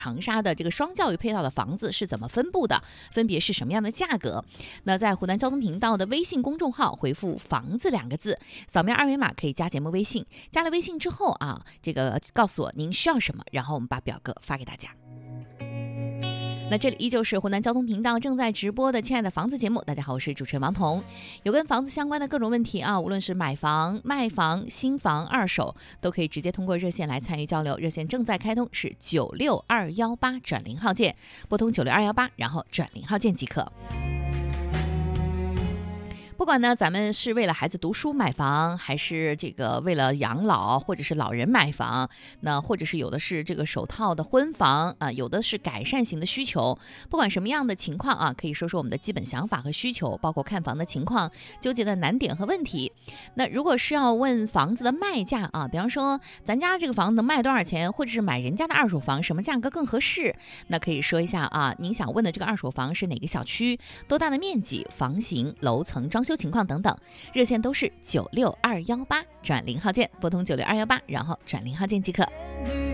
长沙的这个双教育配套的房子是怎么分布的，分别是什么样的价格。那在湖南交通频道的微信公众号回复房子2个字，扫描二维码可以加节目微信，加了微信之后啊，这个告诉我您需要什么，然后我们把表格发给大家。那这里依旧是湖南交通频道正在直播的亲爱的房子节目，大家好，我是主持人王彤。有跟房子相关的各种问题啊，无论是买房、卖房、新房、二手，都可以直接通过热线来参与交流。热线正在开通，是96218转0号键，拨通96218，然后转0号键即可。不管呢，咱们是为了孩子读书买房，还是这个为了养老或者是老人买房，那或者是有的是这个首套的婚房啊，有的是改善型的需求。不管什么样的情况啊，可以说说我们的基本想法和需求，包括看房的情况、纠结的难点和问题。那如果是要问房子的卖价啊，比方说咱家这个房子能卖多少钱，或者是买人家的二手房什么价格更合适，那可以说一下啊，您想问的这个二手房是哪个小区、多大的面积、房型、楼层、装修情况等等，热线都是96218转0号键，拨通96218，然后转0号键即可。